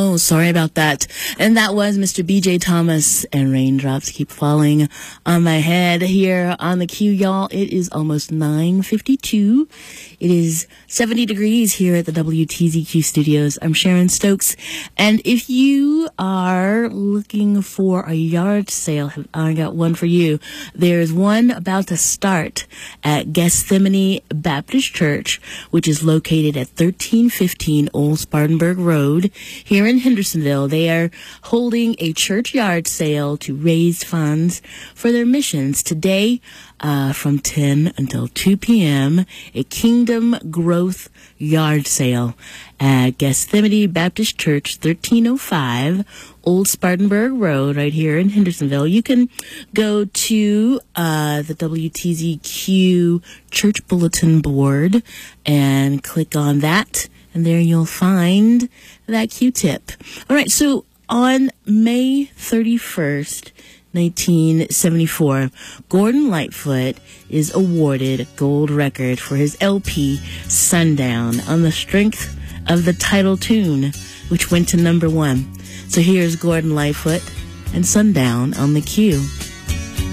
Oh, sorry about that. And that was Mr. B.J. Thomas and Raindrops Keep Falling on My Head here on the Q, y'all. It is almost 9:52. It is 70 degrees here at the WTZQ studios. I'm Sharon Stokes. And if you are looking for a yard sale, I got one for you. There's one about to start at Gethsemane Baptist Church, which is located at 1315 Old Spartanburg Road here in Hendersonville. They are holding a church yard sale to raise funds for their missions today from 10 until 2 p.m. A Kingdom Growth Yard Sale at Gethsemane Baptist Church, 1305 Old Spartanburg Road, right here in Hendersonville. You can go to the WTZQ Church Bulletin Board and click on that, and there you'll find that Q-tip. All right, so on May 31st, 1974, Gordon Lightfoot is awarded a gold record for his LP, Sundown, on the strength of the title tune, which went to #1. So here's Gordon Lightfoot and Sundown on the Q.